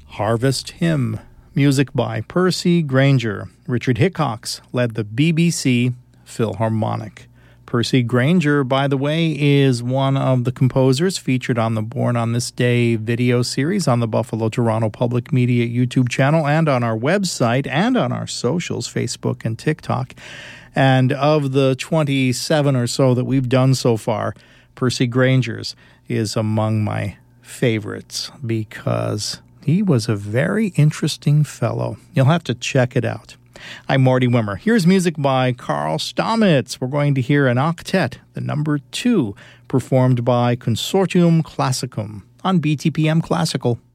Harvest Hymn, music by Percy Grainger. Richard Hickox led the BBC Philharmonic. Percy Grainger, by the way, is one of the composers featured on the Born on This Day video series on the Buffalo Toronto Public Media YouTube channel and on our website and on our socials, Facebook and TikTok. And of the 27 or so that we've done so far, Percy Grainger's is among my favorites because he was a very interesting fellow. You'll have to check it out. I'm Marty Wimmer. Here's music by Carl Stamitz. We're going to hear an octet, the number 2, performed by Consortium Classicum on BTPM Classical.